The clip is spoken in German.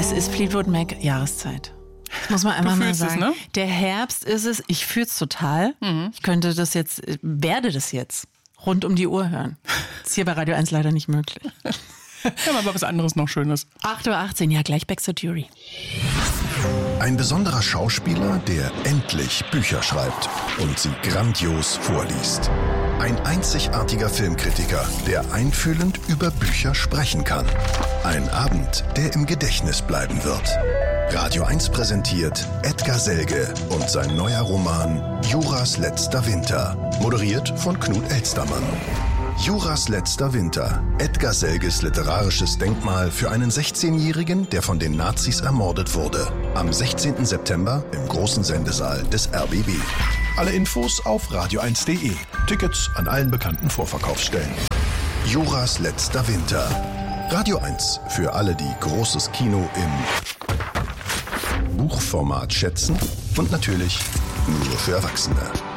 Es ist Fleetwood Mac Jahreszeit. Muss man einfach mal sagen. Ne? Der Herbst ist es. Ich fühle es total. Ich werde das jetzt rund um die Uhr hören. Ist hier bei Radio 1 leider nicht möglich. Ja, aber was anderes noch Schönes. 8.18 Uhr, ja, gleich Back zur Jury. Ein besonderer Schauspieler, der endlich Bücher schreibt und sie grandios vorliest. Ein einzigartiger Filmkritiker, der einfühlend über Bücher sprechen kann. Ein Abend, der im Gedächtnis bleiben wird. Radio 1 präsentiert Edgar Selge und sein neuer Roman Juras letzter Winter, moderiert von Knut Elstermann. Juras letzter Winter, Edgar Selges literarisches Denkmal für einen 16-Jährigen, der von den Nazis ermordet wurde. Am 16. September im großen Sendesaal des RBB. Alle Infos auf radio1.de. Tickets an allen bekannten Vorverkaufsstellen. Juras letzter Winter. Radio 1 für alle, die großes Kino im Buchformat schätzen und natürlich nur für Erwachsene.